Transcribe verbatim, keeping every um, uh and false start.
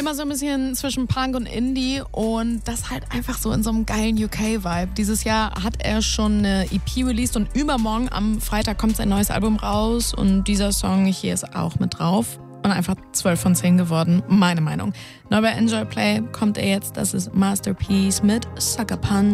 immer so ein bisschen zwischen Punk und Indie und das halt einfach so in so einem geilen U K-Vibe. Dieses Jahr hat er schon eine E P released und übermorgen am Freitag kommt sein neues Album raus und dieser Song hier ist auch mit drauf. Und einfach zwölf von zehn geworden, meine Meinung. Neu bei Enjoy Play kommt er jetzt, das ist Masterpiece mit Sucker Punch.